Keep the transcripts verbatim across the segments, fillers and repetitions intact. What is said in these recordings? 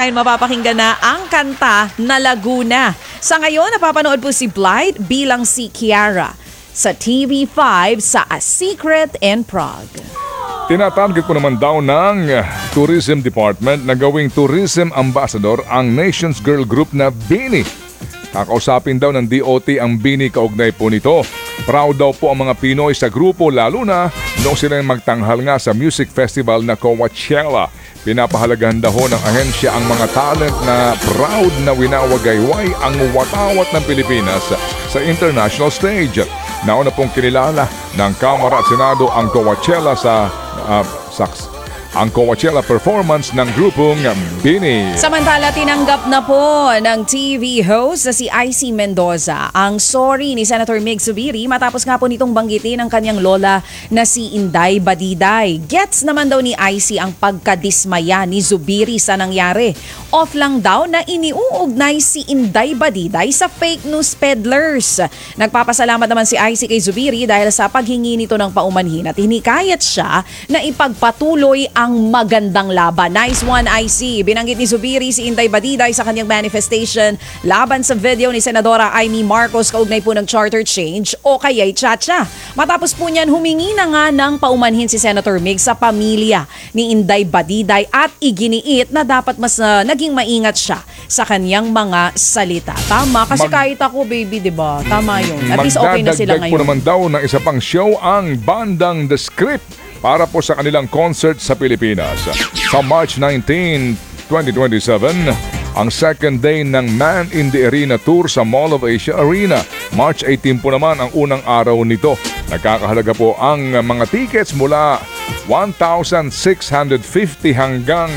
dahil mapapakinggan na ang kanta na Laguna. Sa ngayon, napapanood po si Blythe bilang si Kiara sa T V five sa A Secret in Prague. Tinatarget po naman daw ng Tourism Department na gawing tourism ambassador ang Nations Girl Group na BINI. Kakausapin daw ng D O T ang BINI kaugnay po nito. Proud daw po ang mga Pinoy sa grupo lalo na noong sila magtanghal nga sa music festival na Coachella. Pinapahalagahan daw ng ahensya ang mga talent na proud na winawagayway ang watawat ng Pilipinas sa international stage. Nauna pong kinilala ng Kamara at Senado ang Coachella sa uh, Saks. Ang Coachella performance ng grupong BINI. Samantala, tinanggap na po ng T V host na si I C Mendoza ang sorry ni Senator Mig Zubiri matapos nga po nitong banggitin ang kanyang lola na si Inday Badiday. Gets naman daw ni I C ang pagkadismaya ni Zubiri sa nangyari. Off lang daw na iniuugnay si Inday Badiday sa fake news peddlers. Nagpapasalamat naman si I C kay Zubiri dahil sa paghingi nito ng paumanhin at hinikayat siya na ipagpatuloy ang magandang laban. Nice one, I C. Binanggit ni Zubiri si Inday Badiday sa kanyang manifestation laban sa video ni Senadora Amy Marcos kaugnay po ng charter change o kaya'y Chacha. Matapos po niyan, humingi na nga ng paumanhin si Senator Mig sa pamilya ni Inday Badiday at iginiit na dapat mas uh, naging maingat siya sa kanyang mga salita. Tama, kasi Mag- kahit ako, baby, di ba? Tama yun. At least okay na sila ngayon. Magdadagdag po naman daw ng isa pang show ang bandang The Script para po sa kanilang concert sa Pilipinas. Sa March nineteenth, twenty twenty-seven, ang second day ng Man in the Arena Tour sa Mall of Asia Arena. March eighteenth po naman ang unang araw nito. Nagkakahalaga po ang mga tickets mula one thousand six hundred fifty hanggang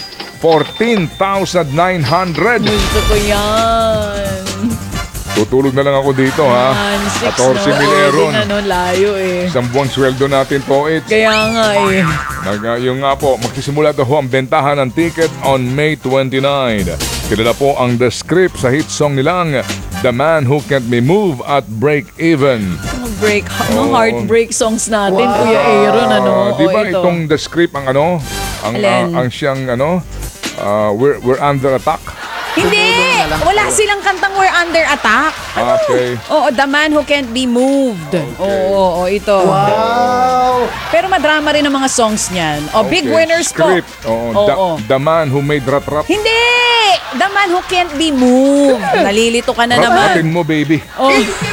fourteen thousand nine hundred. Gusto ko yan. Tutulog na lang ako dito, ha? fourteen mil euro. Ano, layo eh. Isang buwang sweldo natin po, it. Kaya nga eh. Nag, yung nga po, magsisimula daw ho ang bentahan ng ticket on May twenty-ninth. Kilala po ang The Script sa hit song nilang The Man Who Can't Be Moved at Break Even. Break, mga heartbreak songs natin, wow. Kuya Aaron, ano? Uh, di ba ito. Itong The Script ang ano? Ang, uh, ang siyang ano? Uh, we're, we're under attack. Hindi! Wala silang kantang We're Under Attack. Ano? Okay. Oo, The Man Who Can't Be Moved. Okay. Oo, oo, ito. Wow! Pero madrama rin ang mga songs niyan. O, okay. Big winners Script. po. Oo. Oo. The, the Man Who Made Rat Rat. Hindi! The Man Who Can't Be Moved. Nalilito ka na naman. Rat-ratin mo, baby. Oh.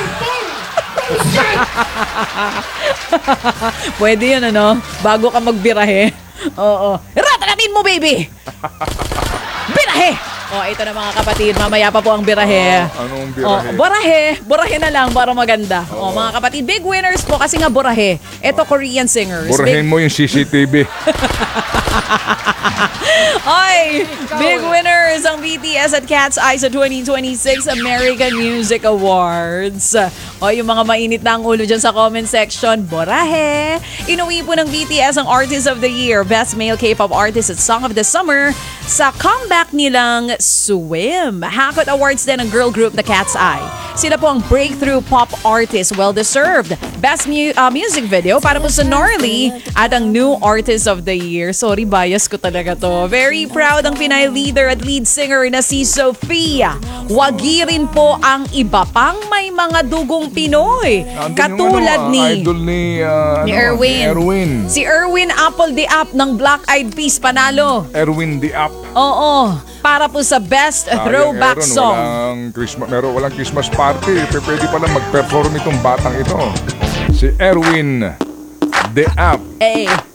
Pwede yun, ano? Bago ka magbirahe. Oo. Rat-ratin mo, baby! Birahe! Oh, ito na mga kapatid, mamaya pa po ang birahe. Uh, anong birahe? Oh, borahe. Borahe na lang para maganda. Oh. oh, mga kapatid, big winners po kasi nga borahe. Ito, Korean singers. Borahin big... mo yung C C T V. Oy, big winners ang B T S at Cat's Eye sa twenty twenty-six American Music Awards. O, yung mga mainit na ang ulo dyan sa comment section, borahe. Inuwi po ng B T S ang Artist of the Year, Best Male K-pop Artist at Song of the Summer sa comeback nilang Swim. Hakot Awards din ang girl group na Cat's Eye. Sila po ang Breakthrough Pop Artist, well-deserved. Best mu- uh, music video para po sa Gnarly at ang New Artist of the Year. Sorry, bias ko talaga to. Very proud ang Pinay leader at lead singer na si Sophia. Wagi rin po ang iba pang may mga dugong Pinoy. Andun Katulad yung, ano, ni... idol ni, uh, ni ano, Erwin. Ni Erwin. Si Erwin Apple the App ng Black Eyed Peas, panalo. Erwin the App. Oo, para po sa best throwback Aaron, song. Walang Christmas, meron walang Christmas party. Pwede pala mag-perform itong batang ito. Si Erwin the App. Eh,